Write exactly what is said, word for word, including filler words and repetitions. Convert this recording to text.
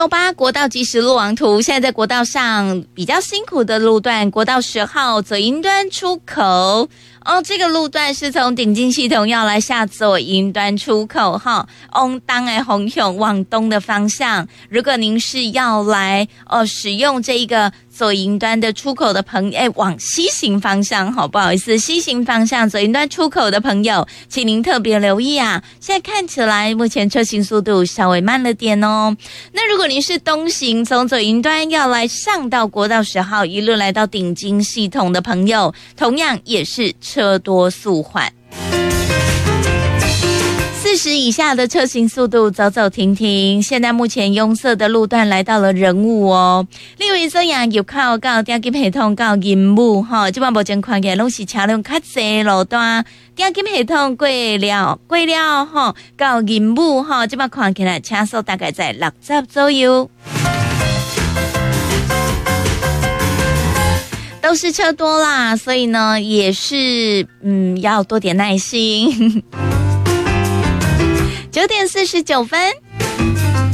六八国道即时路网图，现在在国道上比较辛苦的路段，国道十号左营端出口哦，这个路段是从顶进系统要来下左营端出口哈，往东的方向往东的方向，如果您是要来哦使用这一个左营端的出口的朋友，哎，往西行方向，好不好意思，西行方向左营端出口的朋友，请您特别留意啊！现在看起来目前车行速度稍微慢了点哦。那如果您是东行，从左营端要来上到国道十号，一路来到顶金系统的朋友，同样也是车多速缓。四十以下的车行速度走走停停，现在目前拥塞的路段来到了人物哦。例如这样有靠到点金系统到银幕哈，这摆目前看起来拢是车辆较济路段，点金系统过了过了哈，到银幕哈，这摆看起来车速大概在六十左右。都是车多啦，所以呢也是嗯要多点耐心。九点四十九分。